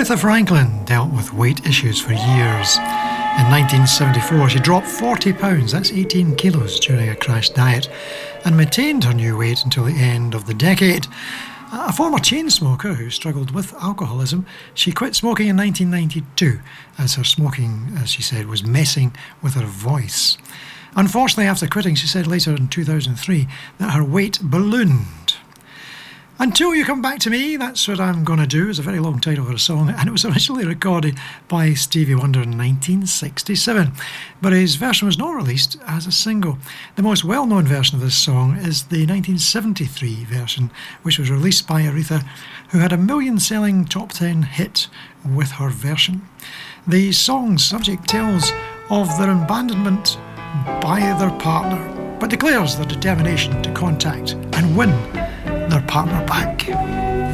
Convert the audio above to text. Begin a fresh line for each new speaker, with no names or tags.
Aretha Franklin dealt with weight issues for years. In 1974, she dropped 40 pounds, that's 18 kilos, during a crash diet, and maintained her new weight until the end of the decade. A former chain smoker who struggled with alcoholism, she quit smoking in 1992, as her smoking, as she said, was messing with her voice. Unfortunately, after quitting, she said later in 2003 that her weight ballooned. Until You Come Back to Me, That's What I'm Gonna Do, is a very long title for a song, and it was originally recorded by Stevie Wonder in 1967, but his version was not released as a single. The most well-known version of this song is the 1973 version, which was released by Aretha, who had a million-selling top 10 hit with her version. The song's subject tells of their abandonment by their partner, but declares their determination to contact and win their partner back.